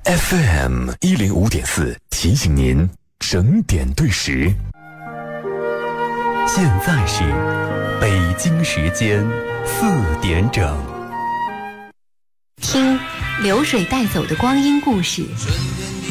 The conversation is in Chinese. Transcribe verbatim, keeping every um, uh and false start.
F M 一零五点四提醒您整点对时。现在是北京时间四点整。 听流水带走的光阴故事，